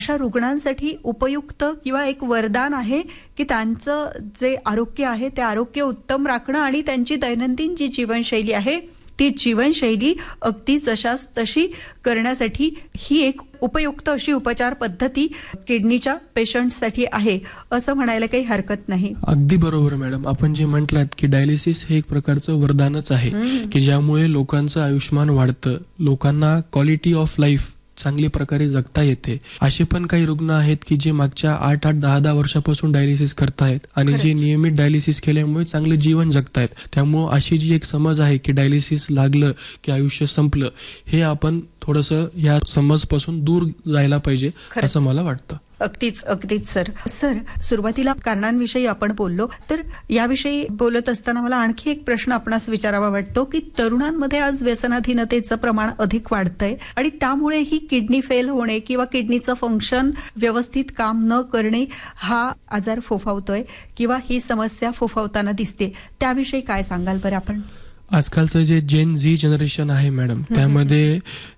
अशा रुग्णांसाठी उपयुक्त किंवा एक वरदान आहे की त्यांचं जे आरोग्य आहे ते आरोग्य उत्तम राखणं आणि त्यांची दैनंदिन जी जीवनशैली आहे ती जीवनशैली अगदी जशास तशी करण्यासाठी ही एक उपयुक्त अशी उपचार पद्धती किडनीच्या पेशंटसाठी आहे असं म्हणायला काही हरकत नाही. अगदी बरोबर मॅडम. आपण जे म्हटलात की डायलिसिस हे एक प्रकारचं वरदानच आहे की ज्यामुळे लोकांचं आयुष्यमान वाढतं, लोकांना क्वालिटी ऑफ लाईफ चांगल्या प्रकारे जगता येते. असे पण काही रुग्ण आहेत की जे मागच्या 8-8, 10-10 वर्षापासून डायलिसिस करतायत आणि जे नियमित डायलिसिस केल्यामुळे चांगले जीवन जगतायत. त्यामुळे अशी जी एक समज आहे की डायलिसिस लागलं की आयुष्य संपलं, हे आपण थोडंसं या समजपासून दूर जायला पाहिजे असं मला वाटतं. अगदीच सर सुरुवातीला कारणांविषयी आपण बोललो, तर याविषयी बोलत असताना मला आणखी एक प्रश्न आपणास विचारावा वाटतो की तरुणांमध्ये आज व्यसनाधीनतेचं प्रमाण अधिक वाढतंय आणि त्यामुळे ही किडनी फेल होणे किंवा किडनीचं फंक्शन व्यवस्थित काम न करणे हा आजार फोफावतोय किंवा ही समस्या फोफावताना दिसते. त्याविषयी काय सांगाल बरं आपण? आजकालचं जे जेन झी जनरेशन आहे मॅडम, त्यामध्ये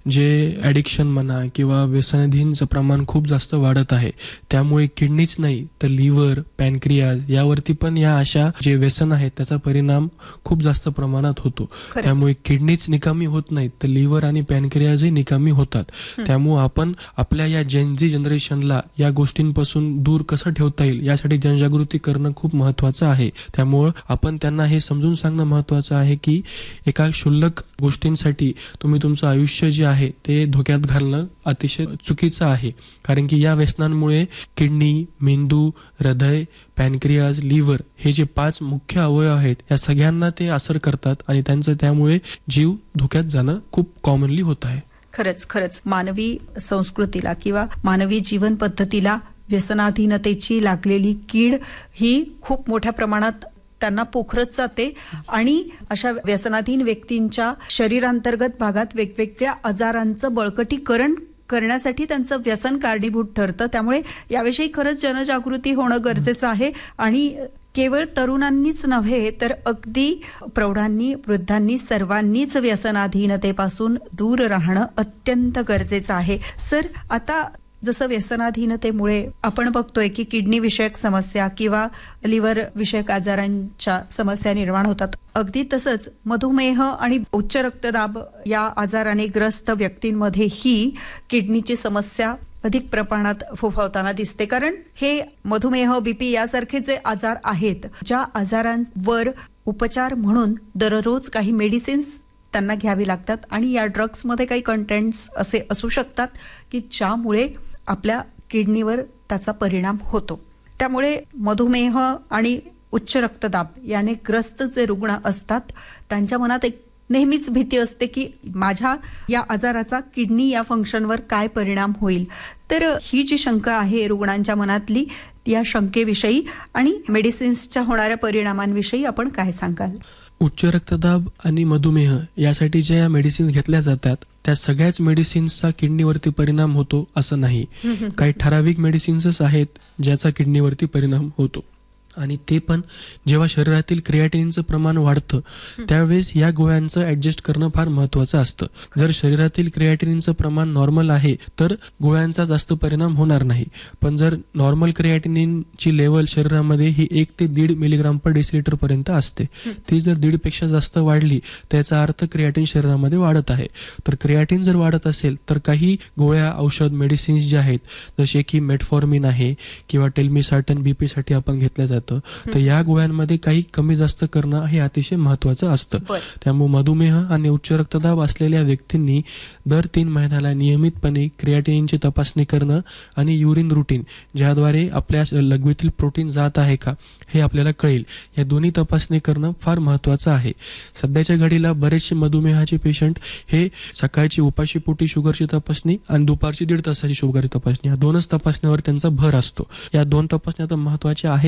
जे ॲडिक्शन म्हणा किंवा व्यसनाधीनचं प्रमाण खूप जास्त वाढत आहे. त्यामुळे किडनीच नाही तर लिव्हर, पॅनक्रियाज यावरती पण या अशा जे व्यसन आहेत त्याचा परिणाम खूप जास्त प्रमाणात होतो. त्यामुळे किडनीच निकामी होत नाहीत तर लिव्हर आणि पॅनक्रियाजही निकामी होतात. त्यामुळे आपण आपल्या या जेन झी जनरेशनला या गोष्टींपासून दूर कसं ठेवता येईल यासाठी जनजागृती करणं खूप महत्वाचं आहे. त्यामुळं आपण त्यांना हे समजून सांगणं महत्वाचं आहे की एका क्षुल्लक गोष्टींसाठी तुम्ही तुमचं आयुष्य जे आहे ते धोक्यात घालणं अतिशय चुकीचं आहे. कारण की या व्यसनांमुळे किडनी, मेंदू, हृदय, पॅनक्रियाज, लिव्हर हे जे 5 मुख्य अवयव आहेत या सगळ्यांना ते असर करतात आणि त्यांचं त्यामुळे जीव धोक्यात जाणं खूप कॉमनली होत आहे. खरंच मानवी संस्कृतीला किंवा मानवी जीवन पद्धतीला व्यसनाधीनतेची लागलेली कीड ही खूप मोठ्या प्रमाणात त्यांना पोखरत जाते आणि अशा व्यसनाधीन व्यक्तींच्या शरीरांतर्गत भागात वेगवेगळ्या आजारांचं बळकटीकरण करण्यासाठी त्यांचं व्यसन कारणीभूत ठरतं. त्यामुळे याविषयी खरंच जनजागृती होणं गरजेचं आहे आणि केवळ तरुणांनीच नव्हे तर अगदी प्रौढांनी, वृद्धांनी सर्वांनीच व्यसनाधीनतेपासून दूर राहणं अत्यंत गरजेचं आहे. सर, आता जसं व्यसनाधीनतेमुळे आपण बघतोय की किडनी विषयक समस्या किंवा लिव्हर विषयक आजारांच्या समस्या निर्माण होतात, अगदी तसंच मधुमेह आणि उच्च रक्तदाब या आजाराने ग्रस्त व्यक्तींमध्ये ही किडनीची समस्या अधिक प्रमाणात फोफावताना दिसते. कारण हे मधुमेह, बीपी यासारखे जे आजार आहेत, ज्या आजारांवर उपचार म्हणून दररोज काही मेडिसिन्स त्यांना घ्यावी लागतात आणि या ड्रग्समध्ये काही कंटेंट्स असे असू शकतात की ज्यामुळे आपल्या किडनीवर त्याचा परिणाम होतो. त्यामुळे मधुमेह आणि उच्च रक्तदाब याने ग्रस्त जे रुग्ण असतात त्यांच्या मनात एक नेहमीच भीती असते की माझ्या या आजाराचा किडनी या फंक्शनवर काय परिणाम होईल. तर ही जी शंका आहे रुग्णांच्या मनातली, या शंकेविषयी आणि मेडिसिन्सच्या होणाऱ्या परिणामांविषयी आपण काय सांगाल? उच्च रक्तदाब आणि मधुमेह यासाठी ज्या मेडिसिन्स घेतल्या जातात त्या सगळ्याच मेडिसिन्सचा किडनीवरती परिणाम होतो असं नाही. काही ठराविक मेडिसिन्सच आहेत ज्याचा किडनीवरती परिणाम होतो आणि ते पण जेव्हा शरीरातील क्रिएटिनिनचं प्रमाण वाढतं त्यावेळेस या गोळ्यांचं ऍडजस्ट करणं फार महत्वाचं असतं. जर शरीरातील क्रिएटिनिनचं प्रमाण नॉर्मल आहे तर गोळ्यांचा जास्त परिणाम होणार नाही. पण जर नॉर्मल क्रिएटिनिनची लेवल शरीरामध्ये ही 1 ते 1.5 मिलीग्राम पर डेसिलिटर पर्यंत असते, ती जर 1.5 पेक्षा जास्त वाढली त्याचा अर्थ क्रिएटिन शरीरामध्ये वाढत आहे. तर क्रिएटिन जर वाढत असेल तर काही गोळ्या, औषध, मेडिसिन्स जे आहेत जसे की मेटफॉर्मिन आहे किंवा टेल्मिसार्टन बीपी साठी आपण घेतल्या जातं, तर या गोळ्यांमध्ये काही कमी जास्त करणं हे अतिशय महत्वाचं असतं. त्यामुळे मधुमेह आणि उच्च रक्तदाब असलेल्या व्यक्तींनी दर 3 महिन्याला नियमितपणे क्रिएटिनिनची तपासणी करणं आणि युरिन रुटीन ज्याद्वारे आपल्या लघवीतील प्रोटीन जात आहे का हे आपल्याला कळेल, या दोन्ही तपासणी करणं फार महत्वाचं आहे. सध्याच्या घडीला बरेचसे मधुमेहाचे पेशंट हे सकाळची उपाशीपोटी शुगरची तपासणी आणि दुपारची 1.5 तासाची शुगरची तपासणी या 2च तपासण्यावर त्यांचा भर असतो. या 2 तपासण्या तर महत्वाच्या आहेतच,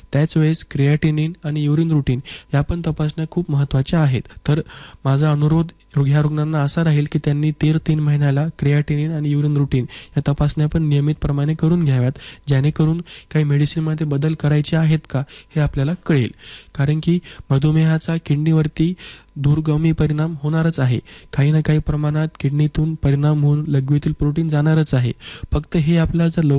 त्याच वेळेस क्रिएटिनिन आणि युरिन रुटीन या पण तपासण्या खूप महत्त्वाच्या आहेत. तर माझा अनुरोध ह्या रुग्णांना असा राहील की त्यांनी 3 महिन्याला क्रिएटिनिन आणि युरिन रुटीन या तपासण्या पण नियमितप्रमाणे करून घ्याव्यात, जेणेकरून काही मेडिसिनमध्ये बदल करायचे आहेत का हे आपल्याला कळेल. कारण की मधुमेहाचा किडनीवरती दूरगामी परिणाम होणारच आहे. काही ना काही प्रमाणात किडनीतून परिणाम होऊन लघवीतील प्रोटीन जाणारच आहे. फक्त हे आपल्याला जर